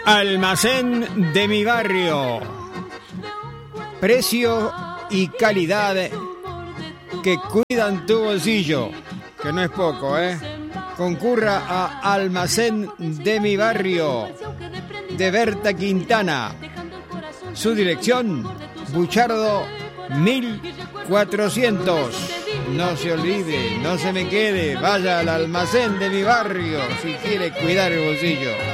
Almacén de mi barrio. Precio y calidad que cuidan tu bolsillo, que no es poco, ¿eh? Concurra a Almacén de mi barrio, de Berta Quintana. Su dirección, Buchardo 1400. No se olvide, no se me quede, vaya al Almacén de mi barrio si quiere cuidar el bolsillo.